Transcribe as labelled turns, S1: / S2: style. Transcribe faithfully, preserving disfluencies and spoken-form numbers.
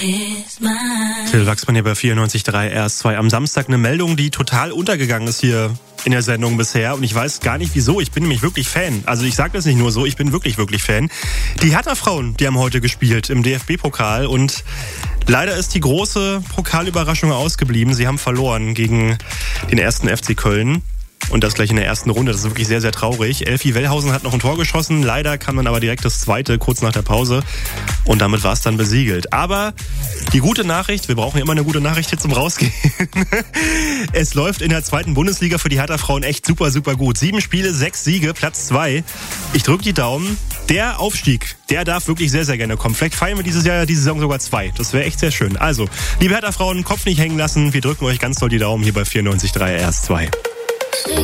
S1: Till Wachsmann hier bei vierundneunzig Komma drei R S zwei. Am Samstag eine Meldung, die total untergegangen ist hier in der Sendung bisher. Und ich weiß gar nicht wieso. Ich bin nämlich wirklich Fan. Also ich sage das nicht nur so, ich bin wirklich, wirklich Fan. Die Hertha-Frauen, die haben heute gespielt im D F B-Pokal. Und leider ist die große Pokalüberraschung ausgeblieben. Sie haben verloren gegen den ersten F C Köln. Und das gleich in der ersten Runde. Das ist wirklich sehr, sehr traurig. Elfi Wellhausen hat noch ein Tor geschossen. Leider kam dann aber direkt das zweite, kurz nach der Pause. Und damit war es dann besiegelt. Aber die gute Nachricht, wir brauchen ja immer eine gute Nachricht hier zum Rausgehen. Es läuft in der zweiten Bundesliga für die Hertha-Frauen echt super, super gut. Sieben Spiele, sechs Siege, Platz zwei. Ich drücke die Daumen. Der Aufstieg, der darf wirklich sehr, sehr gerne kommen. Vielleicht feiern wir dieses Jahr, diese Saison sogar zwei. Das wäre echt sehr schön. Also, liebe Hertha-Frauen, Kopf nicht hängen lassen. Wir drücken euch ganz doll die Daumen hier bei vierundneunzig Komma drei R S zwei.